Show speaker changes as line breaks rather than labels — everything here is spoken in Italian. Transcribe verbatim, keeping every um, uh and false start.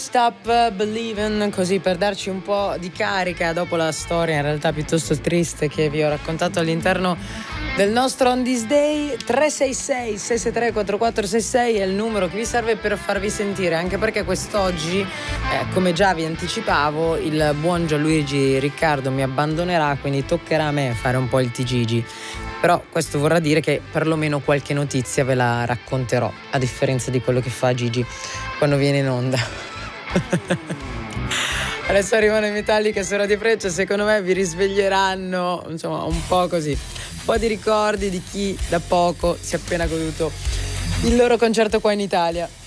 Stop Believin', così per darci un po' di carica dopo la storia in realtà piuttosto triste che vi ho raccontato all'interno del nostro On This Day. Tre sei sei sei sei tre quattro quattro sei sei è il numero che vi serve per farvi sentire, anche perché quest'oggi, eh, come già vi anticipavo, il buon Gianluigi Riccardo mi abbandonerà, quindi toccherà a me fare un po' il T G G. Però questo vorrà dire che perlomeno qualche notizia ve la racconterò, a differenza di quello che fa Gigi quando viene in onda. Adesso arrivano i Metallica su Radio Freccia, secondo me vi risveglieranno, insomma, un po' così, un po' di ricordi di chi da poco si è appena goduto il loro concerto qua in Italia.